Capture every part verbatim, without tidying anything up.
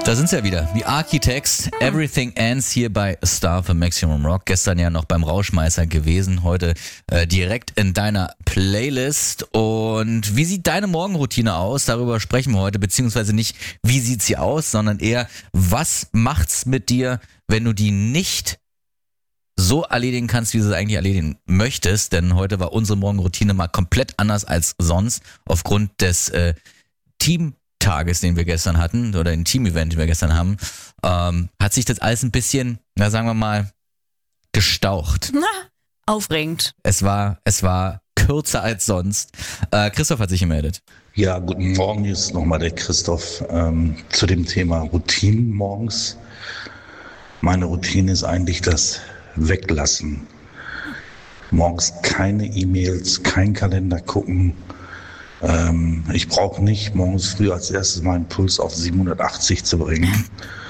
Da sind sie ja wieder. Die Architects. Everything Ends hier bei Star für Maximum Rock. Gestern ja noch beim Rauschmeißer gewesen. Heute äh, direkt in deiner Playlist. Und wie sieht deine Morgenroutine aus? Darüber sprechen wir heute. Beziehungsweise nicht, wie sieht sie aus, sondern eher, was macht's mit dir, wenn du die nicht so erledigen kannst, wie du es eigentlich erledigen möchtest. Denn heute war unsere Morgenroutine mal komplett anders als sonst. Aufgrund des äh, Team Tages, den wir gestern hatten, oder ein Team-Event, den wir gestern haben, ähm, hat sich das alles ein bisschen, na sagen wir mal, gestaucht. Na, aufregend. Es war, es war kürzer als sonst. Äh, Christoph hat sich gemeldet. Ja, guten Morgen, hier ist nochmal der Christoph ähm, zu dem Thema Routinen morgens. Meine Routine ist eigentlich das Weglassen. Morgens keine E-Mails, kein Kalender gucken. Ähm, ich brauche nicht morgens früh als erstes meinen Puls auf siebenhundertachtzig zu bringen,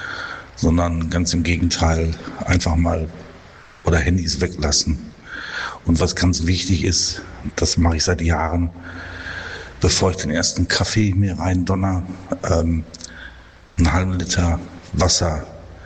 sondern ganz im Gegenteil, einfach mal oder Handys weglassen. Und was ganz wichtig ist, das mache ich seit Jahren, bevor ich den ersten Kaffee mir rein donner, ähm, einen halben Liter Wasser.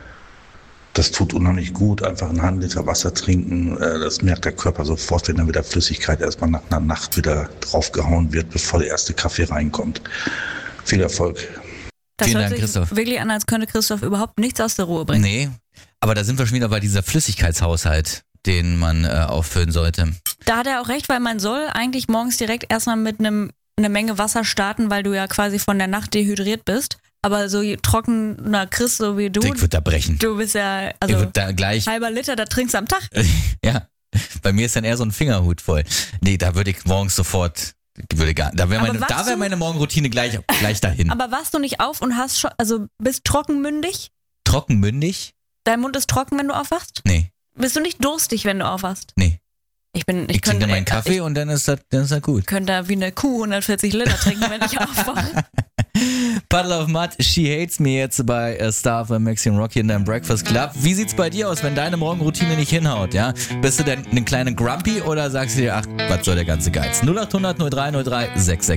Das tut unheimlich gut, einfach einen halben Liter Wasser trinken. Das merkt der Körper sofort, wenn dann wieder Flüssigkeit erstmal nach einer Nacht wieder draufgehauen wird, bevor der erste Kaffee reinkommt. Viel Erfolg. Das Vielen hört Dank, sich Christoph. wirklich an, als könnte Christoph überhaupt nichts aus der Ruhe bringen. Nee, aber da sind wir schon wieder bei dieser Flüssigkeitshaushalt, den man äh, auffüllen sollte. Da hat er auch recht, weil man soll eigentlich morgens direkt erstmal mit einem eine Menge Wasser starten, weil du ja quasi von der Nacht dehydriert bist. Aber so trockener Chris, so wie du, Ich würde da brechen. du bist ja, Ich also würde da gleich... halber Liter, da trinkst du am Tag. Ja, bei mir ist dann eher so ein Fingerhut voll. Nee, da würde ich morgens sofort... Würde gar, da wäre Aber meine, wachst da wär du- meine Morgenroutine gleich, gleich dahin. Aber wachst du nicht auf und hast schon, also bist trockenmündig? Trockenmündig? Dein Mund ist trocken, wenn du aufwachst? Nee, Bist du nicht durstig, wenn du aufwachst? nee. Ich bin, ich, Ich, trinke könnte, meinen Kaffee ich und dann ist das, dann ist das gut. könnte da wie eine Kuh hundertvierzig Liter trinken, wenn ich aufwache. Puddle of Mud, She Hates Me jetzt bei äh, Star für Maximum Rock hier in deinem Breakfast Club. Wie sieht's bei dir aus, wenn deine Morgenroutine nicht hinhaut, ja? Bist du denn eine kleine Grumpy oder sagst du dir, ach, was soll der ganze Geiz? null acht hundert null drei null drei sechs sechs